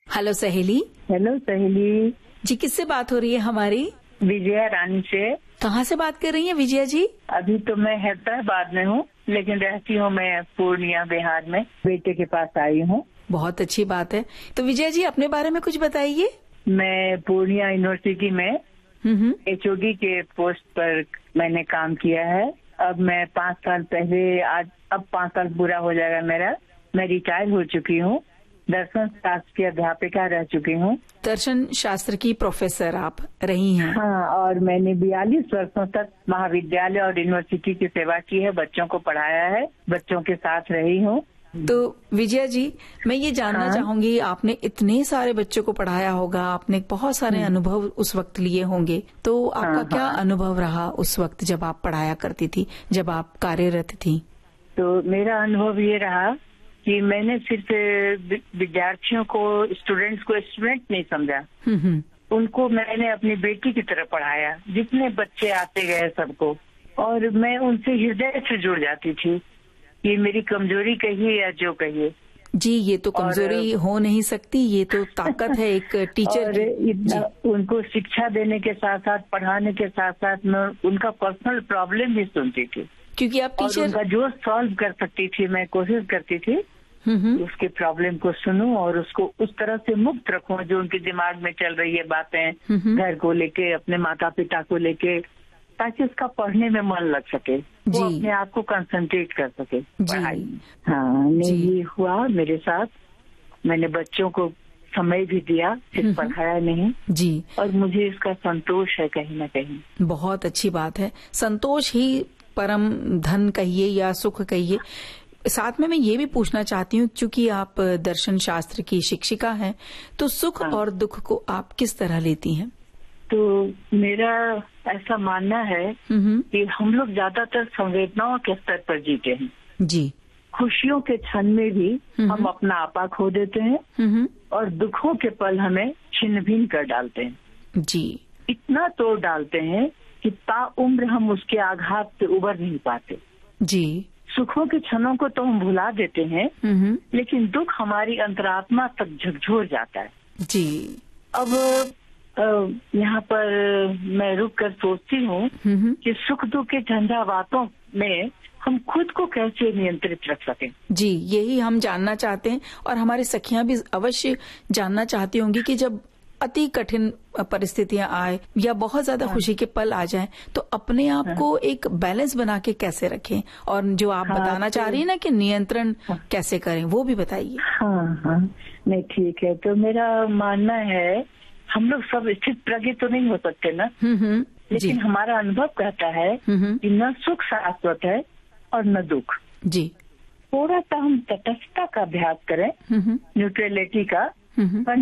Hello सहेली। Hello सहेली जी, किससे बात हो रही है हमारी? विजया रानी से। कहाँ से बात कर रही हैं विजया जी? अभी तो मैं हैदराबाद में हूँ, लेकिन रहती हूँ मैं पूर्णिया बिहार में। बेटे के पास आई हूँ। बहुत अच्छी बात है। तो विजया जी अपने बारे में कुछ बताइए। मैं पूर्णिया यूनिवर्सिटी में HOD के पोस्ट पर मैंने काम किया है। अब मैं 5 साल पहले अब 5 साल पूरा हो जाएगा मेरा। मैं रिटायर हो चुकी हूँ। दर्शन शास्त्र की अध्यापिका रह चुकी हूँ। दर्शन शास्त्र की प्रोफेसर आप रही हैं? हाँ, और मैंने 42 वर्षों तक महाविद्यालय और यूनिवर्सिटी की सेवा की है। बच्चों को पढ़ाया है, बच्चों के साथ रही हूँ। तो विजया जी, मैं ये जानना चाहूंगी, आपने इतने सारे बच्चों को पढ़ाया होगा, आपने बहुत सारे अनुभव उस वक्त लिए होंगे, तो आपका क्या अनुभव रहा उस वक्त जब आप पढ़ाया करती थी, जब आप कार्यरत थी? तो मेरा अनुभव ये रहा कि मैंने सिर्फ विद्यार्थियों को, स्टूडेंट्स को स्टूडेंट नहीं समझा। उनको मैंने अपनी बेटी की तरह पढ़ाया। जितने बच्चे आते गए सबको, और मैं उनसे हृदय से जुड़ जाती थी। ये मेरी कमजोरी कहिए या जो कहिए। जी, ये तो कमजोरी हो नहीं सकती, ये तो ताकत है एक टीचर की। उनको शिक्षा देने के साथ साथ, पढ़ाने के साथ साथ मैं उनका पर्सनल प्रॉब्लम भी सुनती थी, क्योंकि आप टीचर। उनका जो सॉल्व कर सकती थी मैं कोशिश करती थी उसके प्रॉब्लम को सुनूं और उसको उस तरह से मुक्त रखूं जो उनके दिमाग में चल रही है बातें, घर को लेके, अपने माता पिता को लेके, ताकि उसका पढ़ने में मन लग सके, वो अपने आप को कंसंट्रेट कर सके पढ़ाई। हाँ, नहीं ये हुआ मेरे साथ। मैंने बच्चों को समय भी दिया, सिर्फ पढ़ाया नहीं जी। और मुझे इसका संतोष है कहीं न कहीं। बहुत अच्छी बात है। संतोष ही परम धन कहिए या सुख कहिए। साथ में मैं ये भी पूछना चाहती हूँ, क्योंकि आप दर्शन शास्त्र की शिक्षिका हैं, तो सुख और दुख को आप किस तरह लेती हैं? तो मेरा ऐसा मानना है कि हम लोग ज्यादातर संवेदनाओं के स्तर पर जीते हैं जी। खुशियों के क्षण में भी हम अपना आपा खो देते हैं और दुखों के पल हमें छिन्न भिन्न कर डालते हैं जी। इतना तोड़ डालते हैं कि ताउम्र हम उसके आघात से उबर नहीं पाते जी। सुखों के क्षणों को तो हम भुला देते हैं, लेकिन दुख हमारी अंतरात्मा तक झकझोर जाता है जी। अब यहाँ पर मैं रुक कर सोचती हूँ कि सुख दुख के झंझावातों में हम खुद को कैसे नियंत्रित रख सकें। जी, यही हम जानना चाहते हैं, और हमारी सखियां भी अवश्य जानना चाहती होंगी कि जब अति कठिन परिस्थितियां आए या बहुत ज्यादा खुशी के पल आ जाएं, तो अपने आप को एक बैलेंस बना के कैसे रखें, और जो आप बताना चाह रही है ना कि नियंत्रण कैसे करें, वो भी बताइए। हाँ, नहीं ठीक है। तो मेरा मानना है हम लोग सब स्थित प्रज्ञ तो नहीं हो सकते ना, लेकिन हमारा अनुभव कहता है कि न सुख शाश्वत है और न दुख जी। थोड़ा सा हम तटस्थता का अभ्यास करें, न्यूट्रलिटी का।